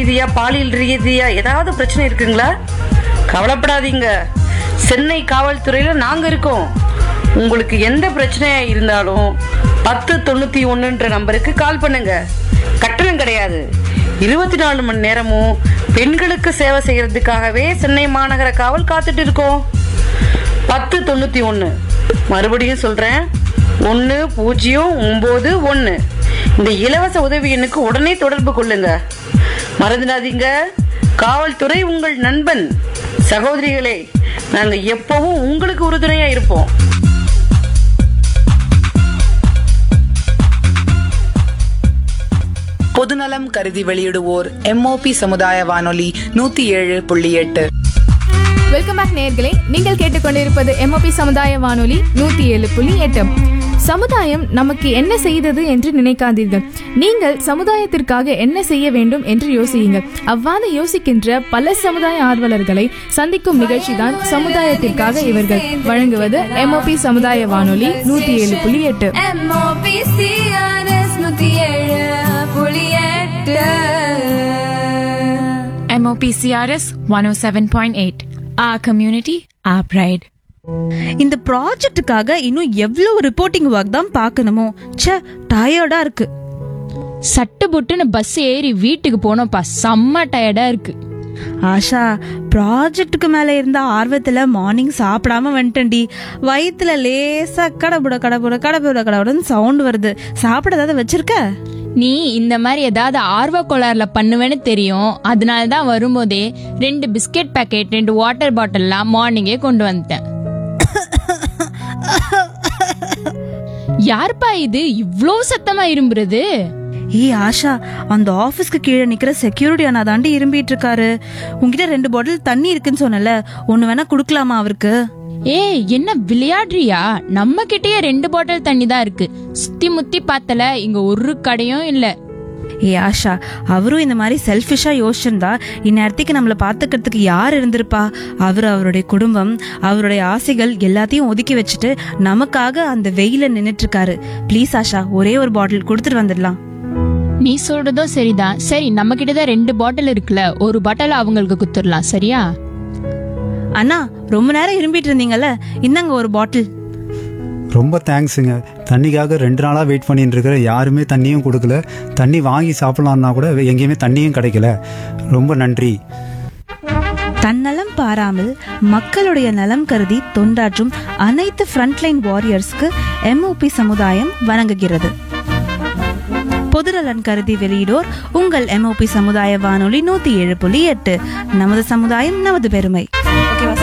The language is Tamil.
ரீதியா பாலியல் ரீதியா ஏதாவது பிரச்சனை இருக்குங்களா? கவலைப்படாதீங்க, சென்னை காவல்துறையில நாங்க இருக்கோம். உங்களுக்கு எந்த பிரச்சனையா இருந்தாலும் 1091 நம்பருக்கு கால் பண்ணுங்க. கட்டணம் கிடையாது. 24 மணி நேரமும் பெண்களுக்கு சேவை செய்யறதுக்காகவே சென்னை மாநகர காவல் காத்துட்டு இருக்கோம். 1091. மறுபடியும் சொல்றேன், 1091. இந்த இலவச உதவி எண்ணுக்கு உடனே தொடர்பு கொள்ளுங்க. மறந்துடாதீங்க, காவல்துறை உங்கள் நண்பன். சகோதரிகளே, நாங்க எப்பவும் உங்களுக்கு உறுதுணையா இருப்போம். பொதுநலம் கருதி வெளியிடுவோர் MOP சமுதாய வானொலி 107.8. வெல்கம் பேக் நேயர்களே, நீங்கள் கேட்டுக்கொண்டிருப்பது MOP சமுதாய வானொலி 107.8. சமுதாயம் நமக்கு என்ன செய்தது என்று நினைக்காதீர்கள், நீங்கள் சமுதாயத்திற்காக என்ன செய்ய வேண்டும் என்று யோசியுங்கள். அவ்வாறு யோசிக்கின்ற பல சமுதாய ஆர்வலர்களை சந்திக்கும் நிகழ்ச்சி தான் சமுதாயத்திற்காக இவர்கள் வழங்குவது MOP சமுதாய வானொலி 107.8. MOP CRS 107.8. Our community, our pride. இந்த ப்ராஜெக்டுக்காக இன்னும் எவ்வளவு ரிப்போர்ட்டிங் ஒர்க் தான் பார்க்கணுமோ. ச்சே, டயர்டா இருக்கு. சட்டு புட்டுன்னு பஸ் ஏறி வீட்டுக்கு போனோம்ப்பா, செம்ம டயர்டா இருக்கு. ஆஷா, ப்ராஜெக்டுக்கு மேல இருந்த ஆர்வத்துல மார்னிங் சாப்பிடாம வந்துட்டேன்டி. வயிற்றுல லேசா கடபுட கடபுட கடபுட கடபுடன்னு சவுண்ட் வருது. சாப்பிட ஏதாவது வச்சிருக்க? நீ இந்த மாதிரி ஏதாவது ஆர்வ கோளாறுல பண்ணுவேன்னு தெரியும். அதனாலதான் வரும்போதே 2 பிஸ்கெட் பேக்கெட் 2 வாட்டர் பாட்டில்லாம் மார்னிங்கே கொண்டு வந்துட்டேன். யாருப்பா இது இவ்ளோ சத்தமா இரும்புறது? ஏய் ஆஷா, அந்த ஆபீஸ்க்கு கீழே நிக்கிற செக்யூரிட்டி அண்ணா தாண்டி இரும்பிட்டு இருக்காரு. உங்ககிட்ட 2 பாட்டில் தண்ணி இருக்குன்னு சொன்னல, ஒண்ணு வேணா குடுக்கலாமா அவருக்கு? ஏய், என்ன விளையாடுறியா? நம்ம கிட்டயே 2 பாட்டில் தண்ணி தான் இருக்கு. சுத்தி முத்தி பார்த்தல, இங்க ஒரு கடையும் இல்ல. ஏ ஆஷா, அவரும் இந்த மாதிரி செல்ஃபிஷா யோசிச்சிருந்தா இந்நேரத்துக்கு நம்மள பாத்துக்கிறதுக்கு யார் இருந்திருப்பா? அவருடைய குடும்பம், அவருடைய ஆசைகள் எல்லாத்தையும் ஒதுக்கி வச்சுட்டு நமக்காக அந்த வெயில நின்னுட்டு இருக்காரு. ப்ளீஸ் ஆஷா, ஒரே ஒரு பாட்டில் கொடுத்துட்டு வந்துடலாம். நீ சொல்றதும் சரிதான். சரி, நம்ம கிட்டதான் 2 பாட்டில் இருக்குல்ல, ஒரு பாட்டில் அவங்களுக்கு குத்துடலாம். சரியா? அண்ணா, ரொம்ப நேரம் இரும்பிட்டு இருந்தீங்கல்ல, இந்தாங்க ஒரு பாட்டில். ரொம்ப தேங்க்ஸுங்க. தண்ணிக்காக 2 நாளாக வெயிட் பண்ணிட்டு இருக்கிற, யாருமே தண்ணியும் கொடுக்கல. தண்ணி வாங்கி சாப்பிடலான்னா கூட எங்கேயுமே தண்ணியும் கிடைக்கல. ரொம்ப நன்றி. தன்னலம் பாராமல் மக்களுடைய நலம் கருதி தொண்டாற்றும் அனைத்து ஃப்ரண்ட்லைன் வாரியர்ஸ்க்கு MOP சமுதாயம் வணங்குகிறது. பொதுநலன் கருதி வெளியிடோர் உங்கள் MOP சமுதாய வானொலி 107.8. நமது சமுதாயம், நமது பெருமை.